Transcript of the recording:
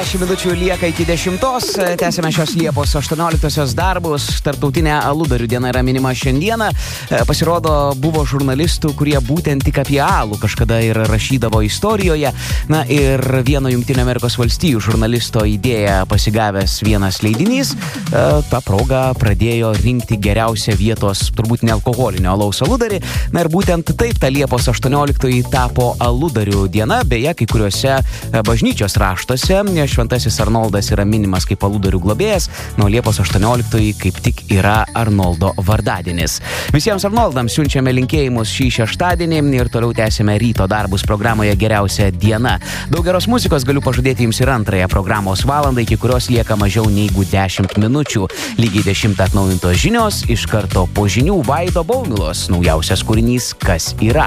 10 minučių lieka iki 10. Tęsime šios Liepos 18-osios darbus. Tarptautinė aludarių diena yra minima šiandieną. Pasirodo, buvo žurnalistų, kurie būtent tik apie alų kažkada ir rašydavo istorijoje. Na ir vieno Jungtinių Amerikos valstijų žurnalisto idėją pasigavęs vienas leidinys, tą progą pradėjo rinkti geriausią vietos, turbūt nealkoholinio alaus aludarį. Na ir būtent taip ta Liepos 18-oji tapo aludarių diena. Beje, kai kuriuose bažnyčios raštuose Šventasis Arnoldas yra minimas kaip aludarių globėjas, nuo Liepos 18-oji kaip tik yra Arnoldo vardadienis. Visiems Arnoldams siunčiame linkėjimus šį šeštadienį ir toliau tęsime ryto darbus programoje Geriausia diena. Daug geros muzikos galiu pažadėti jums ir antrąją programos valandą, iki kurios lieka mažiau negu 10 minučių. Lygiai 10 atnaujintos žinios, iš karto po žinių Vaido Baumilos naujausias kūrinys Kas yra.